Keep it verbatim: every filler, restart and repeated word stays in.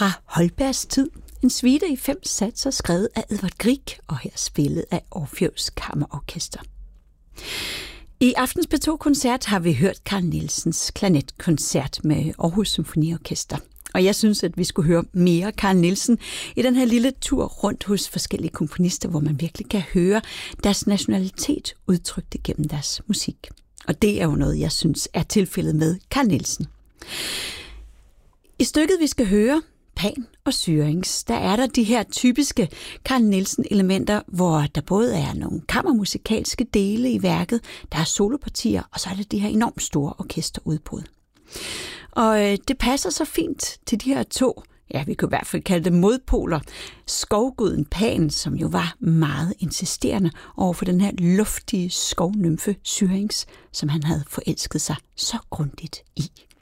fra Holbergs tid. En suite i fem satser skrevet af Edvard Grieg og her spillet af Orfeus Kammerorkester. I aftens P to-koncert har vi hørt Carl Nielsens klarnetkoncert med Aarhus Symfoniorkester. Og jeg synes, at vi skulle høre mere Carl Nielsen i den her lille tur rundt hos forskellige komponister, hvor man virkelig kan høre deres nationalitet udtrykt igennem deres musik. Og det er jo noget, jeg synes er tilfældet med Carl Nielsen. I stykket, vi skal høre, Pan og Syrinx, der er der de her typiske Carl Nielsen-elementer, hvor der både er nogle kammermusikalske dele i værket, der er solopartier, og så er det de her enormt store orkesterudbrud. Og det passer så fint til de her to, ja, vi kan i hvert fald kalde det modpoler, skovguden Pan, som jo var meget insisterende over for den her luftige skovnymfe Syrinx, som han havde forelsket sig så grundigt i.